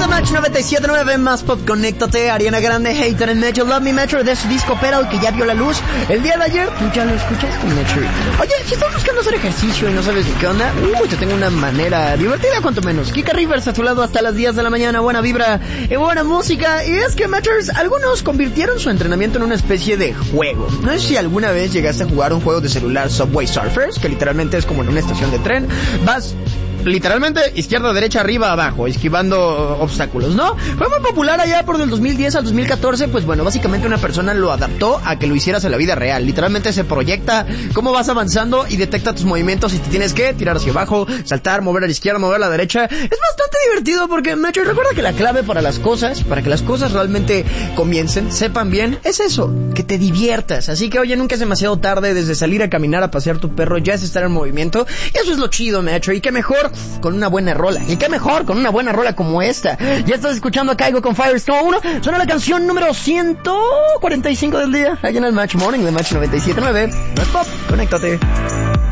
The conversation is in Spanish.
Match 97.9, más pop, conéctate. Ariana Grande, Hater en Metro, Love Me Metro, de su disco Pedal, que ya vio la luz el día de ayer. Tú ya lo escuchaste, Metro. Oye, si estás buscando hacer ejercicio y no sabes ni qué onda, te tengo una manera divertida, cuanto menos. Kika Rivers a tu lado hasta las 10 de la mañana, buena vibra y buena música. Y es que, Metros, algunos convirtieron su entrenamiento en una especie de juego. No sé si alguna vez llegaste a jugar un juego de celular, Subway Surfers, que literalmente es como en una estación de tren. Vas literalmente izquierda, derecha, arriba, abajo, esquivando obstáculos, ¿no? Fue muy popular allá por del 2010 al 2014, pues bueno, básicamente una persona lo adaptó a que lo hicieras en la vida real. Literalmente se proyecta cómo vas avanzando y detecta tus movimientos y te tienes que tirar hacia abajo, saltar, mover a la izquierda, mover a la derecha. Es bastante divertido porque, Metro, recuerda que la clave para que las cosas realmente comiencen, sepan bien, es eso, que te diviertas. Así que, oye, nunca es demasiado tarde, desde salir a caminar, a pasear tu perro, ya es estar en movimiento. Y eso es lo chido, Metro, y qué mejor con una buena rola. Y qué mejor con una buena rola como esta. Ya estás escuchando a Caigo con Firestone 1. Suena la canción número 145 del día, allá en el Match Morning de Match 97.9. No es pop, conéctate.